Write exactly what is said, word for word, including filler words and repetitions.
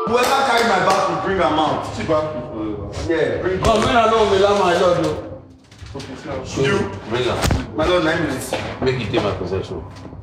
Whoever carry my bag will bring am out. See back people. Yeah, bring. Come, when I know me, my lord. You. Bring her. My lord, nine minutes. Make it take my possession.